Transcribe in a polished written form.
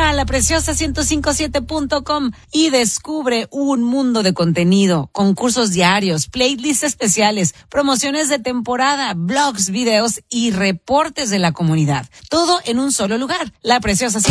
Entra a lapreciosa1057.com y descubre un mundo de contenido, concursos diarios, playlists especiales, promociones de temporada, blogs, videos y reportes de la comunidad. Todo en un solo lugar. La Preciosa